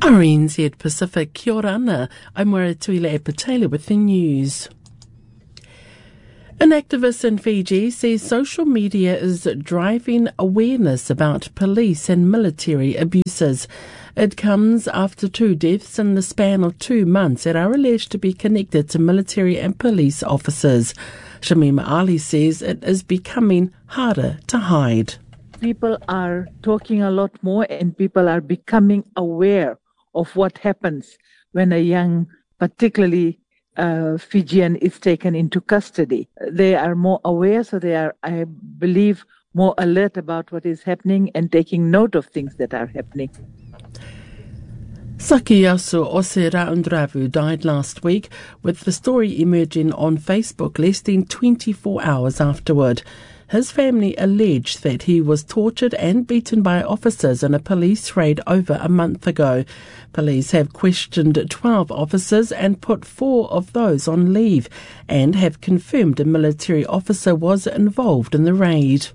RNZ Pacific, kia ora ana. I'm Tuila Epatela with the news. An activist in Fiji says social media is driving awareness about police and military abuses. It comes after 2 deaths in the span of 2 months that are alleged to be connected to military and police officers. Shamima Ali says it is becoming harder to hide. People are talking a lot more and people are becoming aware of what happens when a young, particularly Fijian, is taken into custody. They are more aware, so they are, I believe, more alert about what is happening and taking note of things that are happening. Sakiyasu Oseraundravu died last week, with the story emerging on Facebook less than 24 hours afterward. His family alleged that he was tortured and beaten by officers in a police raid over a month ago. Police have questioned 12 officers and put 4 of those on leave, and have confirmed a military officer was involved in the raid.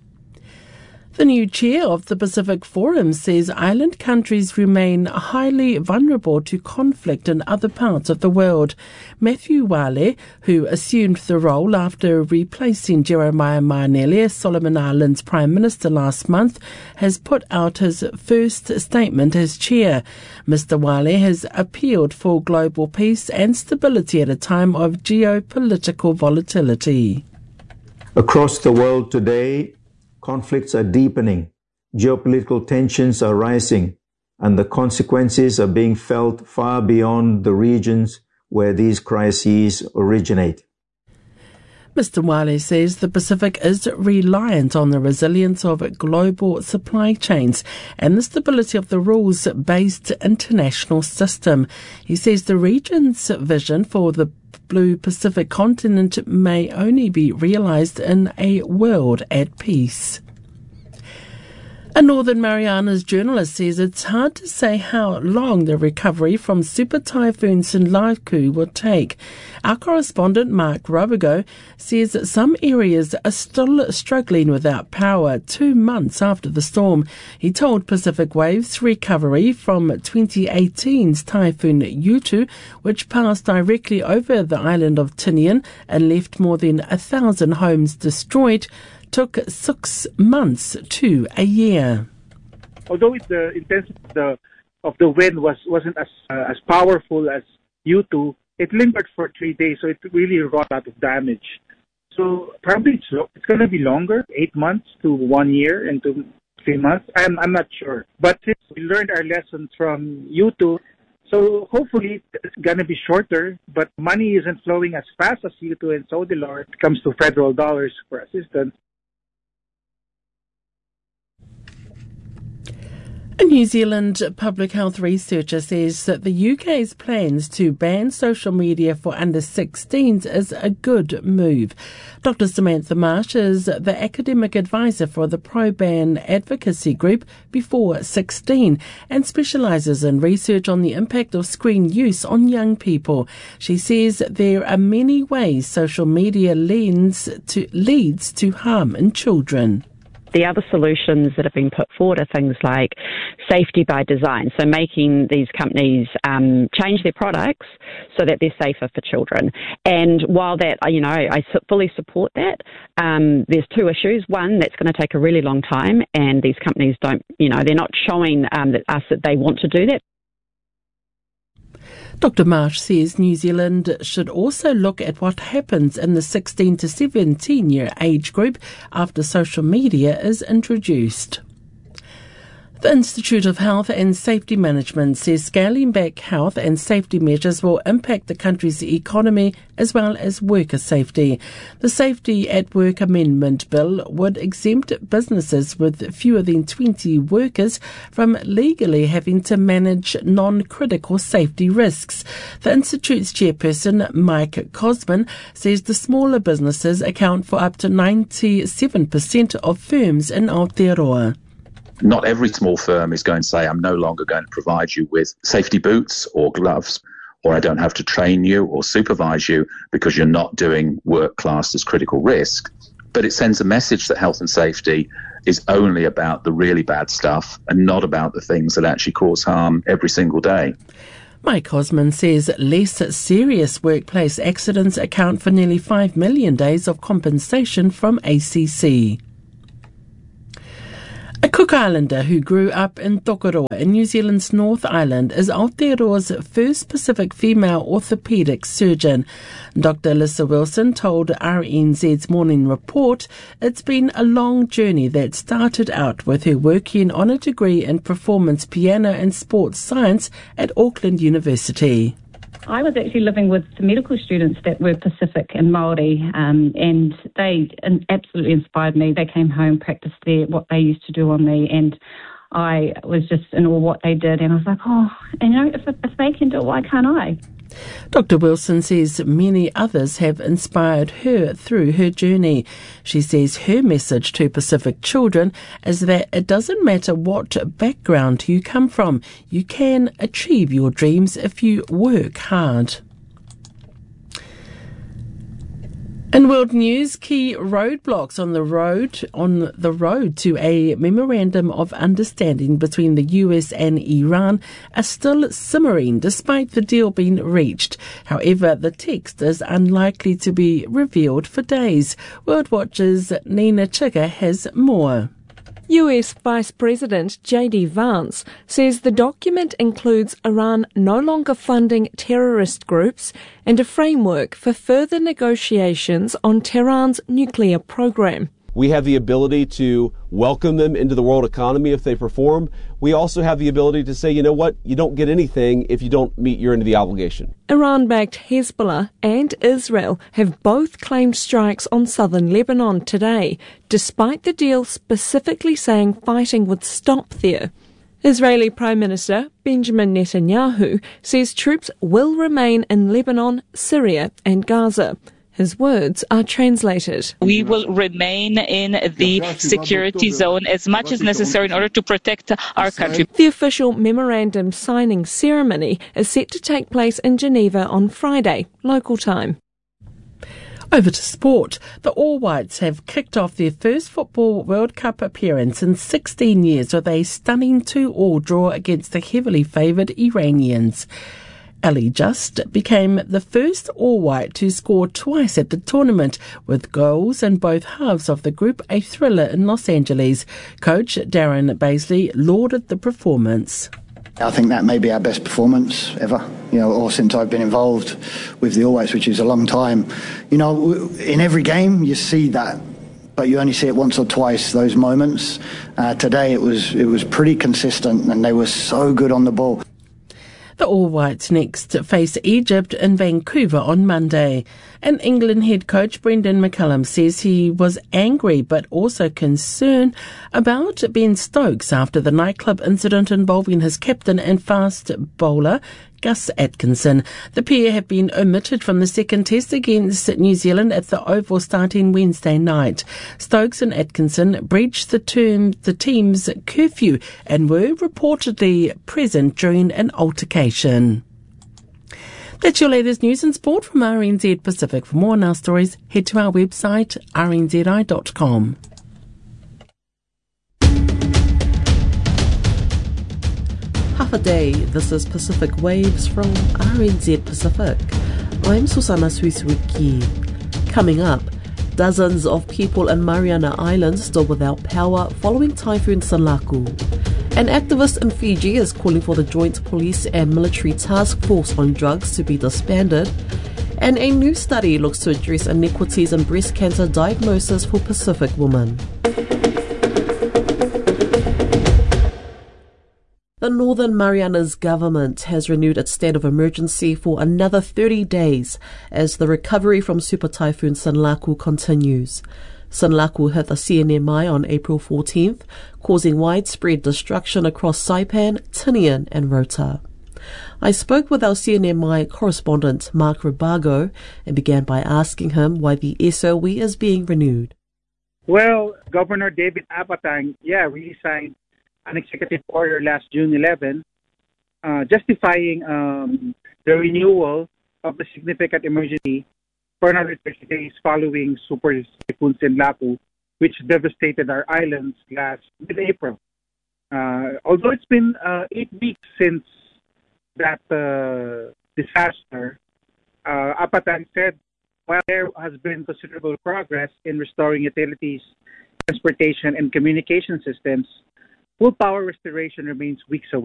The new chair of the Pacific Forum says island countries remain highly vulnerable to conflict in other parts of the world. Matthew Wale, who assumed the role after replacing Jeremiah Manele as Solomon Islands Prime Minister last month, has put out his first statement as chair. Mr. Wale has appealed for global peace and stability at a time of geopolitical volatility. Across the world today, conflicts are deepening, geopolitical tensions are rising, and the consequences are being felt far beyond the regions where these crises originate. Mr. Wale says the Pacific is reliant on the resilience of global supply chains and the stability of the rules-based international system. He says the region's vision for the Blue Pacific continent may only be realised in a world at peace. A Northern Marianas journalist says it's hard to say how long the recovery from Super Typhoon Sinlaku will take. Our correspondent Mark Robigo says that some areas are still struggling without power 2 months after the storm. He told Pacific Waves recovery from 2018's Typhoon Yutu, which passed directly over the island of Tinian and left more than 1,000 homes destroyed, took 6 months to a year. Although the intensity of the wind wasn't as powerful as U2, it lingered for 3 days, so it really wrought a lot of damage. So probably it's going to be longer, 8 months to 1 year and to 3 months. I'm not sure. But since we learned our lessons from U2, so hopefully it's going to be shorter, but money isn't flowing as fast as U2 and Sodilor when it comes to federal dollars for assistance. A New Zealand public health researcher says that the UK's plans to ban social media for under 16s is a good move. Dr. Samantha Marsh is the academic advisor for the pro-ban advocacy group Before 16 and specialises in research on the impact of screen use on young people. She says there are many ways social media leads to harm in children. The other solutions that have been put forward are things like safety by design, so making these companies change their products so that they're safer for children. And while that, I fully support that, there's 2 issues. One, that's going to take a really long time, and these companies don't, they're not showing us that they want to do that. Dr. Marsh says New Zealand should also look at what happens in the 16 to 17-year age group after social media is introduced. The Institute of Health and Safety Management says scaling back health and safety measures will impact the country's economy as well as worker safety. The Safety at Work Amendment Bill would exempt businesses with fewer than 20 workers from legally having to manage non-critical safety risks. The Institute's chairperson, Mike Cosman, says the smaller businesses account for up to 97% of firms in Aotearoa. Not every small firm is going to say, I'm no longer going to provide you with safety boots or gloves, or I don't have to train you or supervise you because you're not doing work classed as critical risk. But it sends a message that health and safety is only about the really bad stuff and not about the things that actually cause harm every single day. Mike Osmond says less serious workplace accidents account for nearly 5 million days of compensation from ACC. A Cook Islander who grew up in Tokoroa in New Zealand's North Island is Aotearoa's first Pacific female orthopaedic surgeon. Dr. Alyssa Wilson told RNZ's Morning Report it's been a long journey that started out with her working on a degree in performance piano and sports science at Auckland University. I was actually living with some medical students that were Pacific and Māori, and they absolutely inspired me. They came home, practiced what they used to do on me, and I was just in awe what they did. And I was like, if they can do it, why can't I? Dr. Wilson says many others have inspired her through her journey. She says her message to Pacific children is that it doesn't matter what background you come from, you can achieve your dreams if you work hard. In world news, key roadblocks on the road to a memorandum of understanding between the US and Iran are still simmering despite the deal being reached. However, the text is unlikely to be revealed for days. World Watch's Nina Chigga has more. US Vice President J.D. Vance says the document includes Iran no longer funding terrorist groups and a framework for further negotiations on Tehran's nuclear program. We have the ability to welcome them into the world economy if they perform. We also have the ability to say, you know what, you don't get anything if you don't meet your end of the obligation. Iran-backed Hezbollah and Israel have both claimed strikes on southern Lebanon today, despite the deal specifically saying fighting would stop there. Israeli Prime Minister Benjamin Netanyahu says troops will remain in Lebanon, Syria and Gaza. His words are translated. We will remain in the security zone as much as necessary in order to protect our country. The official memorandum signing ceremony is set to take place in Geneva on Friday, local time. Over to sport. The All Whites have kicked off their first Football World Cup appearance in 16 years with a stunning 2-2 draw against the heavily favoured Iranians. Ali Just became the first All-White to score twice at the tournament, with goals in both halves of the Group A thriller in Los Angeles. Coach Darren Baisley lauded the performance. I think that may be our best performance ever, or since I've been involved with the All Whites, which is a long time. In every game you see that, but you only see it once or twice, those moments. Today it was pretty consistent and they were so good on the ball. The All Whites next face Egypt in Vancouver on Monday. And England head coach Brendan McCullum says he was angry but also concerned about Ben Stokes after the nightclub incident involving his captain and fast bowler Gus Atkinson. The pair have been omitted from the second test against New Zealand at the Oval starting Wednesday night. Stokes and Atkinson breached the team's curfew and were reportedly present during an altercation. That's your latest news and sport from RNZ Pacific. For more on our stories, head to our website, rnzi.com. Half a day, this is Pacific Waves from RNZ Pacific. I'm Susana Suisuki. Coming up, dozens of people in Mariana Islands still without power following Typhoon Sanlaku. An activist in Fiji is calling for the Joint Police and Military Task Force on Drugs to be disbanded. And a new study looks to address inequities in breast cancer diagnosis for Pacific women. The Northern Marianas government has renewed its state of emergency for another 30 days as the recovery from Super Typhoon Sanlaku continues. Sanlaku hit the CNMI on April 14th, causing widespread destruction across Saipan, Tinian and Rota. I spoke with our CNMI correspondent Mark Rubago and began by asking him why the SOE is being renewed. Well, Governor David Apatang, really signed an executive order last June 11 justifying the renewal of the significant emergency for another 30 days following Super Typhoon Sanlaku which devastated our islands last mid-April. Although it's been 8 weeks since that disaster, Apatan said, while there has been considerable progress in restoring utilities, transportation, and communication systems, full power restoration remains weeks away.